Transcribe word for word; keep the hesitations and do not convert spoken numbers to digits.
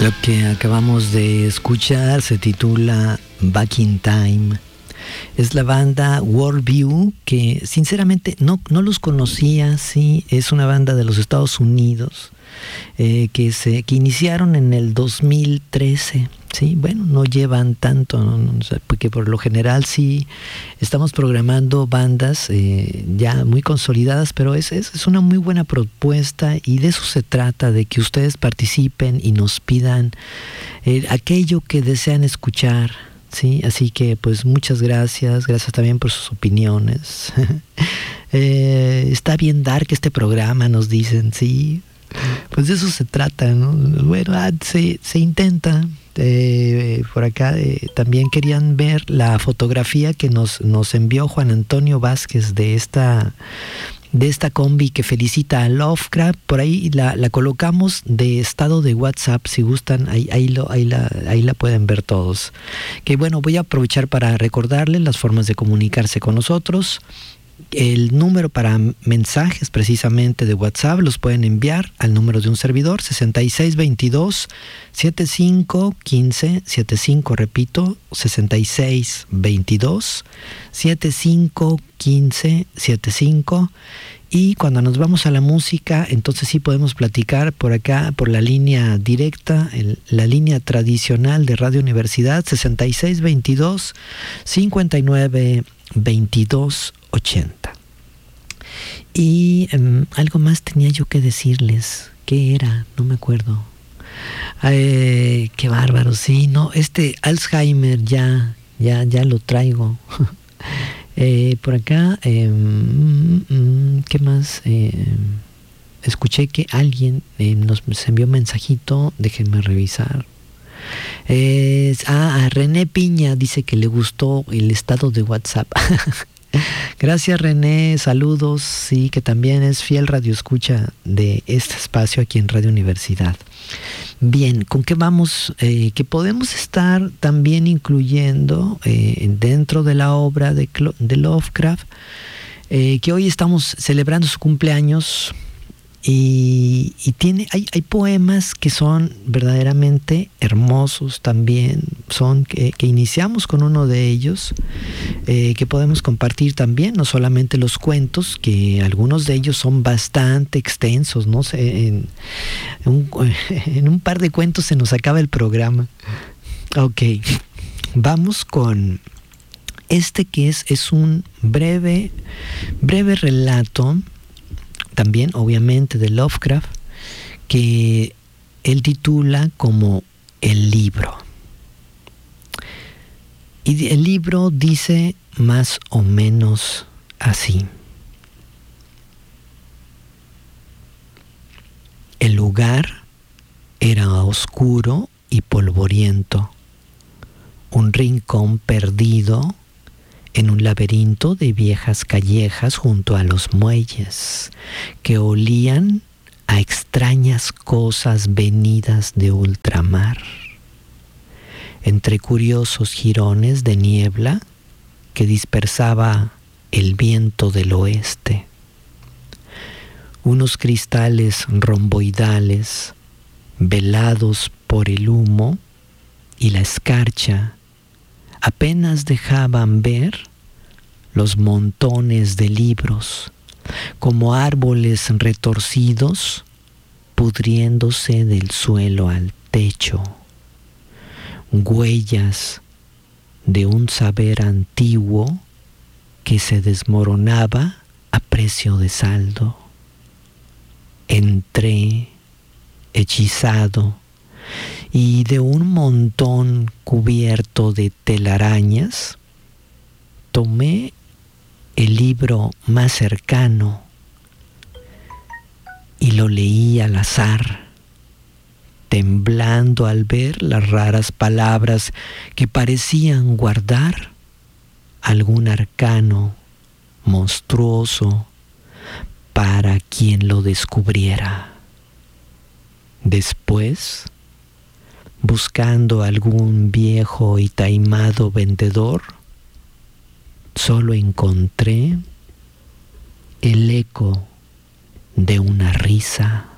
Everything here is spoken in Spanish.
Lo que acabamos de escuchar se titula Back in Time. Es la banda Worldview, que sinceramente no, no los conocía, sí, es una banda de los Estados Unidos, eh, que, se, que iniciaron en el dos mil trece. Sí, bueno, no llevan tanto, ¿no? O sea, porque por lo general sí estamos programando bandas eh, ya muy consolidadas, pero es, es, es una muy buena propuesta y de eso se trata, de que ustedes participen y nos pidan eh, aquello que desean escuchar, ¿sí? Así que pues muchas gracias, gracias también por sus opiniones. eh, está bien dar que este programa, nos dicen, sí, pues de eso se trata, ¿no? Bueno, ah, se, se intenta. Eh, por acá eh, también querían ver la fotografía que nos, nos envió Juan Antonio Vázquez de esta de esta combi que felicita a Lovecraft. Por ahí la, la colocamos de estado de WhatsApp, si gustan, ahí, ahí, lo, ahí, la, ahí la pueden ver todos. Que bueno, voy a aprovechar para recordarles las formas de comunicarse con nosotros. El número para mensajes precisamente de WhatsApp los pueden enviar al número de un servidor, sesenta y seis veintidós setenta y cinco quince setenta y cinco, repito, sesenta y seis veintidós setenta y cinco quince setenta y cinco. Y cuando nos vamos a la música, entonces sí podemos platicar por acá, por la línea directa, el, la línea tradicional de Radio Universidad, sesenta y seis veintidós cincuenta y nueve veintidós ochenta. Y um, algo más tenía yo que decirles. ¿Qué era? No me acuerdo. Eh, qué bárbaro, sí, no, este Alzheimer ya, ya, ya lo traigo. eh, por acá, eh, ¿qué más? Eh, escuché que alguien eh, nos envió un mensajito, déjenme revisar. Eh, ah, a René Piña dice que le gustó el estado de WhatsApp. Gracias, René, saludos, sí, que también es fiel radioescucha de este espacio aquí en Radio Universidad. Bien, ¿con qué vamos? Eh, que podemos estar también incluyendo eh, dentro de la obra de, de Lovecraft, eh, que hoy estamos celebrando su cumpleaños. Y, y tiene, hay, hay poemas que son verdaderamente hermosos también, son que, que iniciamos con uno de ellos, eh, que podemos compartir también, no solamente los cuentos, que algunos de ellos son bastante extensos, no sé, en, en, un, en un par de cuentos se nos acaba el programa. Ok, vamos con este que es, es un breve, breve relato, también obviamente de Lovecraft, que él titula como El libro. Y el libro dice más o menos así: el lugar era oscuro y polvoriento, un rincón perdido en un laberinto de viejas callejas junto a los muelles, que olían a extrañas cosas venidas de ultramar, entre curiosos jirones de niebla que dispersaba el viento del oeste. Unos cristales romboidales, velados por el humo y la escarcha, apenas dejaban ver los montones de libros, como árboles retorcidos, pudriéndose del suelo al techo, huellas de un saber antiguo que se desmoronaba a precio de saldo. Entré, hechizado, y de un montón cubierto de telarañas, tomé el libro más cercano y lo leí al azar, temblando al ver las raras palabras que parecían guardar algún arcano monstruoso para quien lo descubriera. Después, buscando algún viejo y taimado vendedor, solo encontré el eco de una risa.